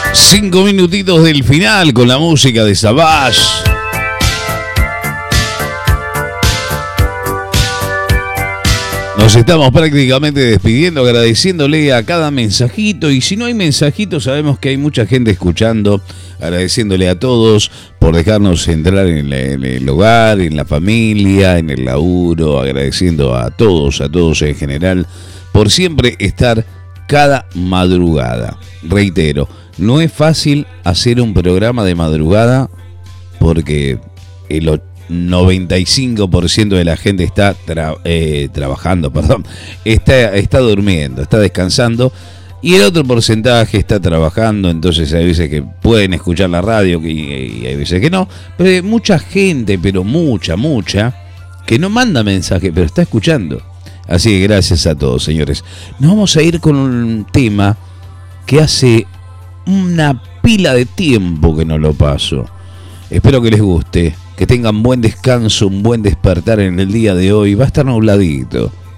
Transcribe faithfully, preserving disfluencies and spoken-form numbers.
Cinco minutitos del final con la música de Savage. Nos estamos prácticamente despidiendo, agradeciéndole a cada mensajito. Y si no hay mensajito, sabemos que hay mucha gente escuchando. Agradeciéndole a todos por dejarnos entrar en, la, en el hogar, en la familia, en el laburo. Agradeciendo a todos, a todos en general, por siempre estar cada madrugada. Reitero, no es fácil hacer un programa de madrugada porque el noventa y cinco por ciento de la gente está tra- eh, trabajando, perdón, está, está durmiendo, está descansando, y el otro porcentaje está trabajando. Entonces hay veces que pueden escuchar la radio y, y hay veces que no, pero hay mucha gente, pero mucha, mucha, que no manda mensaje, pero está escuchando. Así que gracias a todos, señores. Nos vamos a ir con un tema que hace una pila de tiempo que no lo paso. Espero que les guste. Que tengan buen descanso, un buen despertar en el día de hoy. Va a estar nubladito.